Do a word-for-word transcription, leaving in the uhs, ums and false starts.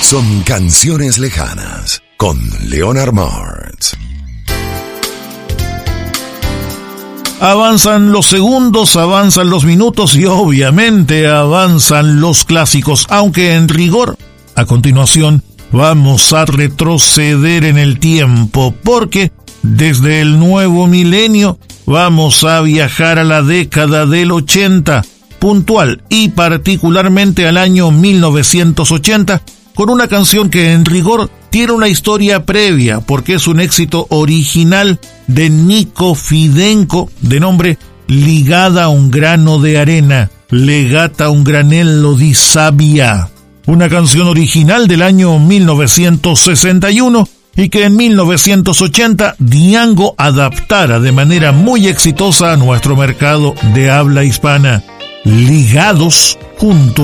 Son canciones lejanas con Leonard Martz. Avanzan los segundos, avanzan los minutos y obviamente avanzan los clásicos, aunque en rigor, a continuación, vamos a retroceder en el tiempo, porque desde el nuevo milenio vamos a viajar a la década del ochenta, puntual y particularmente al año mil novecientos ochenta, con una canción que en rigor tiene una historia previa, porque es un éxito original de Nico Fidenco, de nombre Ligada a un grano de arena, legata un granello di sabbia. Una canción original del año mil novecientos sesenta y uno y que en mil novecientos ochenta Diango adaptara de manera muy exitosa a nuestro mercado de habla hispana. Ligados junto